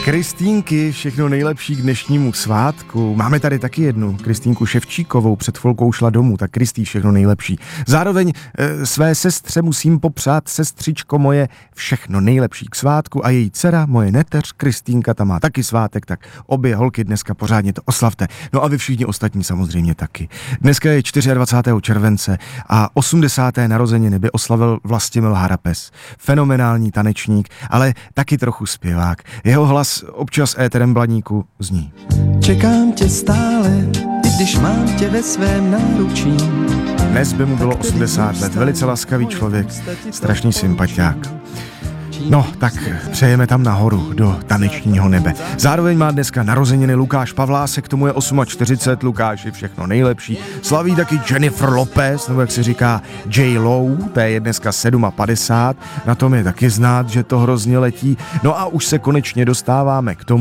Kristýnky, všechno nejlepší k dnešnímu svátku. Máme tady taky jednu, Kristýnku Ševčíkovou, před chvilkou šla domů, tak Kristý, všechno nejlepší. Zároveň své sestře musím popřát, sestřičko moje, všechno nejlepší k svátku a její dcera, moje neteř, Kristýnka, ta má taky svátek, tak obě holky dneska pořádně to oslavte. No a vy všichni ostatní samozřejmě taky. Dneska je 24. července a 80. narozeniny by oslavil Vlastimil Harapes. Fenomenální tanečník, ale taky trochu zpěvák. Jeho hlas občas éterem blaníku zní. Čekám tě stále, i když mám tě ve svém náručí. Dnes by mu bylo 80 let, velice laskavý člověk, strašný sympatiák. No, tak přejeme tam nahoru, do tanečního nebe. Zároveň má dneska narozeniny Lukáš Pavlásek, tomu je 48, Lukáši, všechno nejlepší. Slaví taky Jennifer Lopez, nebo jak se říká J-Lo, té je dneska 57, na tom je taky znát, že to hrozně letí. No a už se konečně dostáváme k tomu,